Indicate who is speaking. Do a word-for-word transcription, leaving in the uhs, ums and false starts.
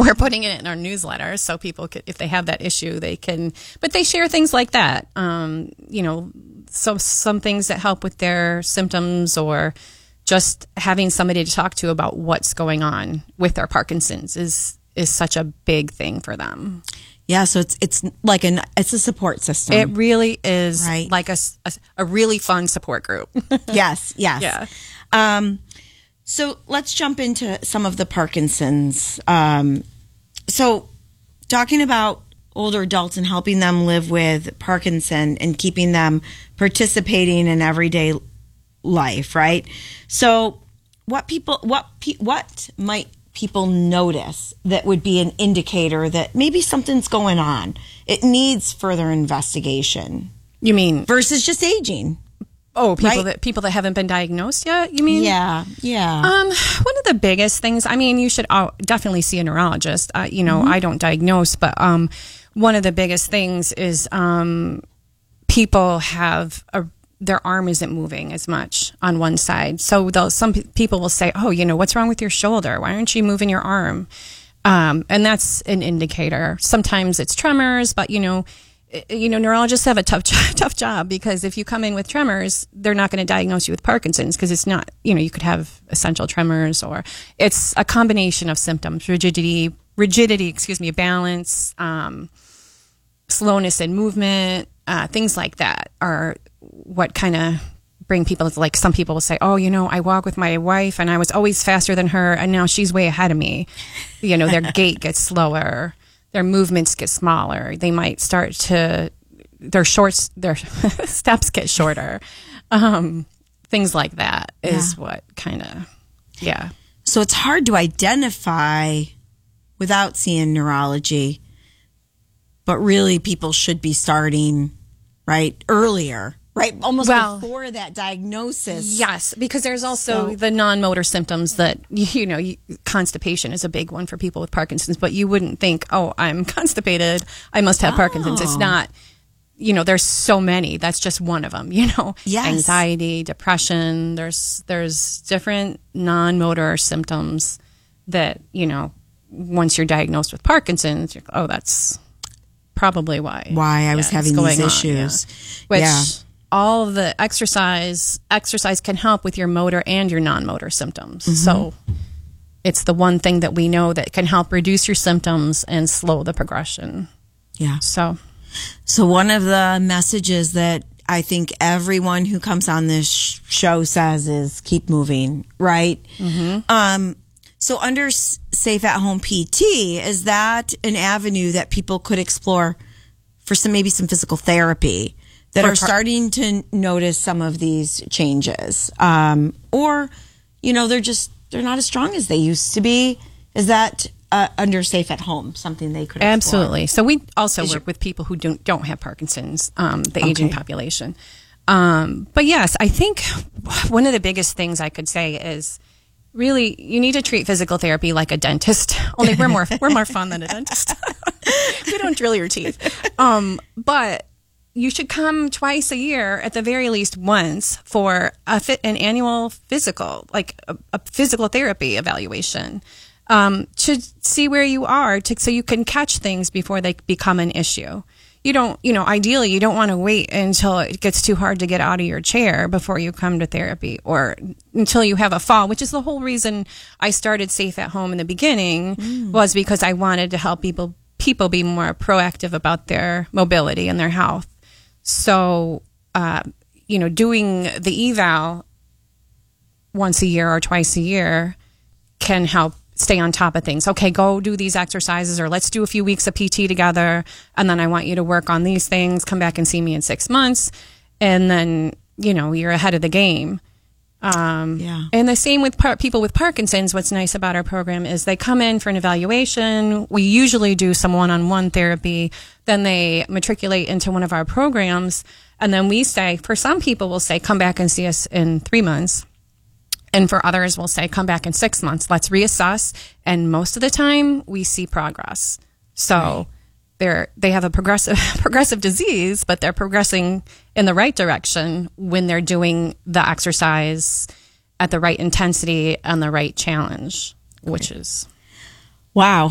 Speaker 1: we're putting it in our newsletter so people could, if they have that issue, they can, but they share things like that. Um, you know, some, some things that help with their symptoms, or just having somebody to talk to about what's going on with their Parkinson's is, is such a big thing for them.
Speaker 2: Yeah, so it's it's like an it's a support system.
Speaker 1: It really is,
Speaker 2: right?
Speaker 1: Like a, a, a really fun support group.
Speaker 2: Yes, yes.
Speaker 1: Yeah.
Speaker 2: Um, so let's jump into some of the Parkinson's. Um, so talking about older adults and helping them live with Parkinson and keeping them participating in everyday life, right? So what people what pe- what might people notice that would be an indicator that maybe something's going on? It needs further investigation.
Speaker 1: You mean
Speaker 2: versus just aging?
Speaker 1: Oh, people
Speaker 2: right?
Speaker 1: that people that haven't been diagnosed yet. You mean?
Speaker 2: Yeah, yeah.
Speaker 1: Um, one of the biggest things. I mean, you should uh, definitely see a neurologist. Uh, you know,
Speaker 2: Mm-hmm.
Speaker 1: I don't diagnose, but um, one of the biggest things is um, people have a. Their arm isn't moving as much on one side. So they'll, some pe- people will say, oh, you know, what's wrong with your shoulder? Why aren't you moving your arm? Um, and that's an indicator. Sometimes it's tremors, but, you know, i- you know, neurologists have a tough, tough job, because if you come in with tremors, they're not going to diagnose you with Parkinson's, because it's not, you know, you could have essential tremors, or it's a combination of symptoms, rigidity, rigidity, excuse me, balance, um, slowness in movement, uh, things like that are what kind of bring people. Like, some people will say, oh, you know, I walk with my wife and I was always faster than her, and now she's way ahead of me. You know, their gait gets slower, their movements get smaller. They might start to, their shorts, their steps get shorter. Um, things like that is
Speaker 2: Yeah.
Speaker 1: what kind of, yeah.
Speaker 2: So it's hard to identify without seeing neurology, but really people should be starting right earlier, right? Almost
Speaker 1: Well,
Speaker 2: before that diagnosis.
Speaker 1: Yes, because there's also
Speaker 2: So-
Speaker 1: the non-motor symptoms that, you know, you, constipation is a big one for people with Parkinson's, but you wouldn't think, oh, I'm constipated, I must have Parkinson's. It's
Speaker 2: Oh.
Speaker 1: not, you know, there's so many. That's just one of them, you know.
Speaker 2: Yes.
Speaker 1: Anxiety, depression, there's there's different non-motor symptoms that, you know, once you're diagnosed with Parkinson's, you're, oh, that's probably why.
Speaker 2: Why I was
Speaker 1: Yeah, it's
Speaker 2: having these
Speaker 1: going on,
Speaker 2: issues.
Speaker 1: yeah. Which
Speaker 2: Yeah.
Speaker 1: all of the exercise exercise can help with your motor and your non-motor symptoms.
Speaker 2: Mm-hmm.
Speaker 1: So it's the one thing that we know that can help reduce your symptoms and slow the progression.
Speaker 2: Yeah.
Speaker 1: So
Speaker 2: So one of the messages that I think everyone who comes on this sh- show says is keep moving, right? Mm-hmm. Um, so under S- Safe at Home P T, is that an avenue that people could explore for some, maybe some physical therapy that
Speaker 1: For
Speaker 2: are
Speaker 1: par-
Speaker 2: starting to notice some of these changes? Um, or, you know, they're just, they're not as strong as they used to be. Is that uh, under Safe at Home something they could explore?
Speaker 1: absolutely. So we also
Speaker 2: Is
Speaker 1: work
Speaker 2: your-
Speaker 1: with people who don't don't have Parkinson's, um, the aging
Speaker 2: Okay.
Speaker 1: population. Um, but yes, I think one of the biggest things I could say is really you need to treat physical therapy like a dentist. Only we're more we're more fun than a dentist. We don't drill your teeth. Um, but you should come twice a year, at the very least once, for a fit, an annual physical, like a, a physical therapy evaluation, um, to see where you are, to, so you can catch things before they become an issue. You don't, you know, ideally you don't want to wait until it gets too hard to get out of your chair before you come to therapy, or until you have a fall, which is the whole reason I started Safe at Home in the beginning, mm. was because I wanted to help people people be more proactive about their mobility and their health. So, uh, you know, doing the eval once a year or twice a year can help stay on top of things. Okay, go do these exercises, or let's do a few weeks of P T together, and then I want you to work on these things. Come back and see me in six months. And then, you know, you're ahead of the game. Um,
Speaker 2: Yeah.
Speaker 1: And the same with par- people with Parkinson's. What's nice about our program is they come in for an evaluation. We usually do some one-on-one therapy. Then they matriculate into one of our programs. And then we say, for some people, we'll say, come back and see us in three months. And for others, we'll say, come back in six months. Let's reassess. And most of the time, we see progress. So right. they're they have a progressive progressive disease, but they're progressing in the right direction when they're doing the exercise at the right intensity and the right challenge, which is
Speaker 2: wow.